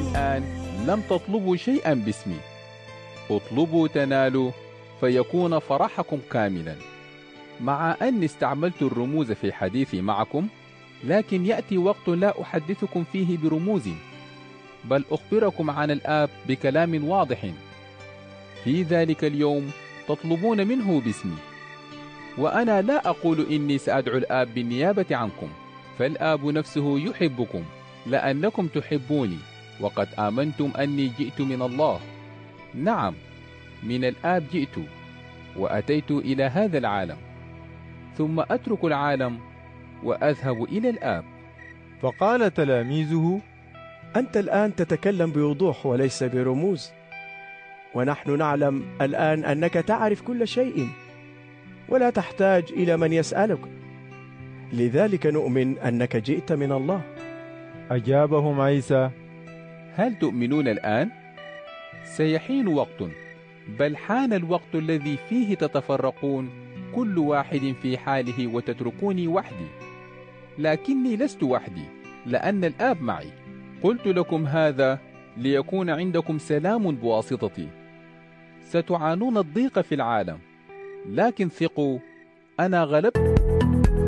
الآن لم تطلبوا شيئا باسمي. اطلبوا تنالوا فيكون فرحكم كاملا. مع أني استعملت الرموز في حديثي معكم، لكن يأتي وقت لا أحدثكم فيه برموز، بل أخبركم عن الآب بكلام واضح. في ذلك اليوم تطلبون منه باسمي. وأنا لا أقول إني سأدعو الآب بالنيابة عنكم، فالآب نفسه يحبكم لأنكم تحبوني، وقد آمنتم أني جئت من الله. نعم، من الآب جئت وأتيت إلى هذا العالم، ثم أترك العالم وأذهب إلى الآب. فقال تلاميذه: أنت الآن تتكلم بوضوح وليس برموز، ونحن نعلم الآن أنك تعرف كل شيء ولا تحتاج إلى من يسألك، لذلك نؤمن أنك جئت من الله. أجابهم عيسى: هل تؤمنون الآن؟ سيحين وقت، بل حان الوقت الذي فيه تتفرقون كل واحد في حاله وتتركوني وحدي. لكني لست وحدي، لأن الآب معي. قلت لكم هذا ليكون عندكم سلام بواسطتي. ستعانون الضيق في العالم، لكن ثقوا، أنا غلبت